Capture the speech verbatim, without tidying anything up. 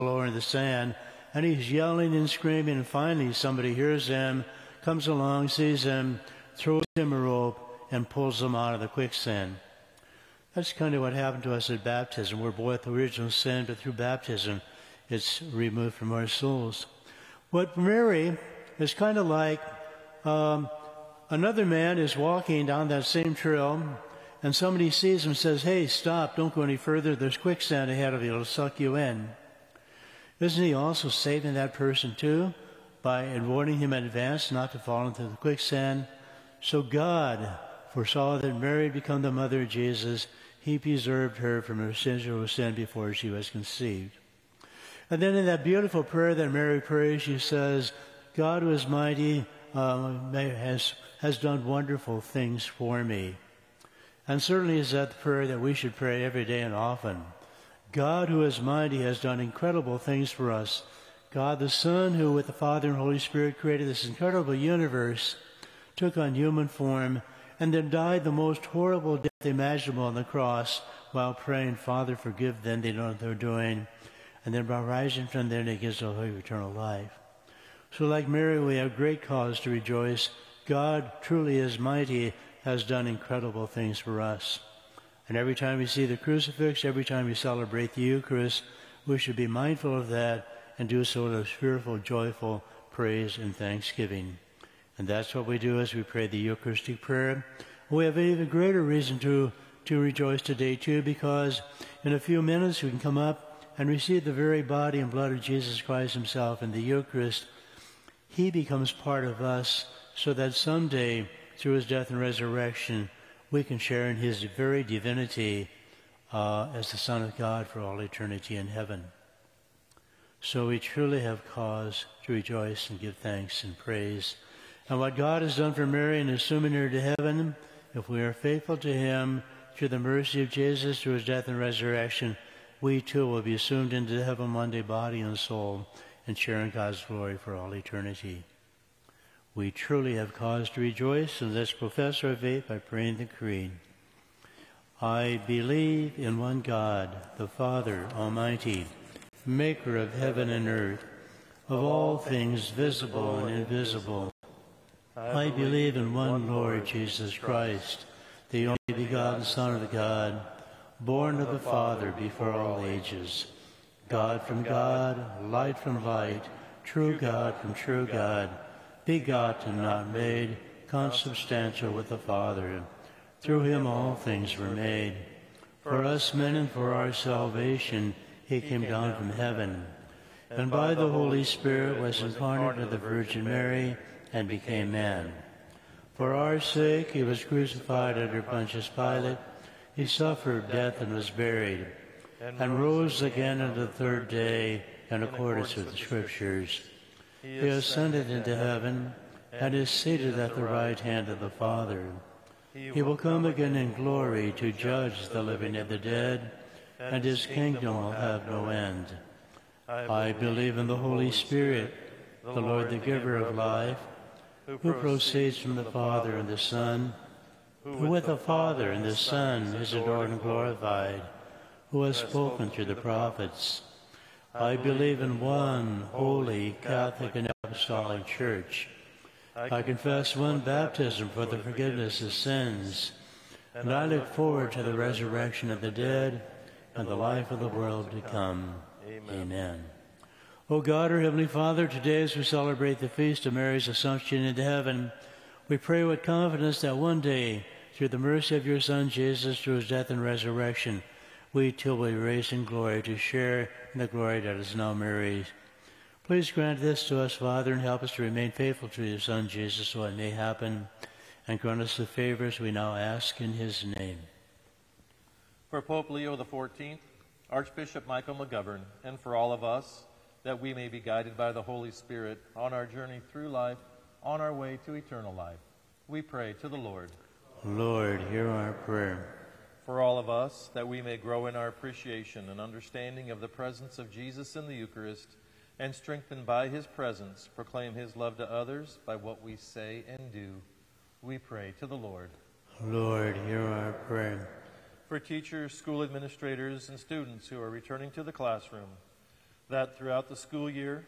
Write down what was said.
floor in the sand, and he's yelling and screaming, and finally somebody hears him, comes along, sees him, throws him a rope, and pulls him out of the quicksand. That's kind of what happened to us at baptism. We're born with original sin, but through baptism, it's removed from our souls. What Mary is kind of like, um, another man is walking down that same trail, and somebody sees him and says, "Hey, stop, don't go any further. There's quicksand ahead of you. It'll suck you in." Isn't he also saving that person too by warning him in advance not to fall into the quicksand? So God foresaw that Mary would become the mother of Jesus. He preserved her from her sensual sin before she was conceived. And then in that beautiful prayer that Mary prays, she says, God who is mighty um, has, has done wonderful things for me. And certainly is that the prayer that we should pray every day and often. God who is mighty has done incredible things for us. God the Son, who with the Father and Holy Spirit created this incredible universe, took on human form and then died the most horrible death imaginable on the cross while praying, Father, forgive them, they don't know what they're doing. And then by rising from there, he gives us eternal life. So like Mary, we have great cause to rejoice. God truly is mighty, has done incredible things for us. And every time we see the crucifix, every time we celebrate the Eucharist, we should be mindful of that and do so with a fearful, joyful praise and thanksgiving. And that's what we do as we pray the Eucharistic prayer. We have an even greater reason to, to rejoice today, too, because in a few minutes we can come up and receive the very body and blood of Jesus Christ himself in the Eucharist. He becomes part of us so that someday, through his death and resurrection, we can share in his very divinity uh, as the Son of God for all eternity in heaven. So we truly have cause to rejoice and give thanks and praise. And what God has done for Mary in assuming her to heaven, if we are faithful to him through the mercy of Jesus, through his death and resurrection, we too will be assumed into heaven one day, body and soul, and share in God's glory for all eternity. We truly have cause to rejoice, and let's profess our faith by praying the Creed. I believe in one God, the Father Almighty, maker of heaven and earth, of all things visible and invisible. I believe in one Lord Jesus Christ, the only begotten Son of God, born of the Father before all ages, God from God, light from light, true God from true God, begotten, not made, consubstantial with the Father. Through him all things were made. For us men and for our salvation, he came down from heaven, and by the Holy Spirit was incarnate of the Virgin Mary and became man. For our sake he was crucified under Pontius Pilate. He suffered death and was buried, and rose again on the third day in accordance with the Scriptures. He ascended into heaven and is seated at the right hand of the Father. He will come again in glory to judge the living and the dead, and his kingdom will have no end. I believe in the Holy Spirit, the Lord, the giver of life, who proceeds from the Father and the Son, who with the Father and the Son is adored and glorified, who has spoken through the prophets. I believe in one holy, Catholic, and Apostolic Church. I confess one baptism for the forgiveness of sins, and I look forward to the resurrection of the dead and the life of the world to come. Amen. Amen. O God, our Heavenly Father, today as we celebrate the feast of Mary's Assumption into heaven, we pray with confidence that one day, through the mercy of your Son Jesus, through his death and resurrection, we too will be raised in glory to share in the glory that is now Mary's. Please grant this to us, Father, and help us to remain faithful to your Son, Jesus, so it may happen, and grant us the favors we now ask in his name. For Pope Leo the fourteenth, Archbishop Michael McGovern, and for all of us, that we may be guided by the Holy Spirit on our journey through life, on our way to eternal life, we pray to the Lord. Lord, hear our prayer. For all of us, that we may grow in our appreciation and understanding of the presence of Jesus in the Eucharist, and strengthened by his presence, proclaim his love to others by what we say and do, we pray to the Lord. Lord, hear our prayer. For teachers, school administrators, and students who are returning to the classroom, that throughout the school year,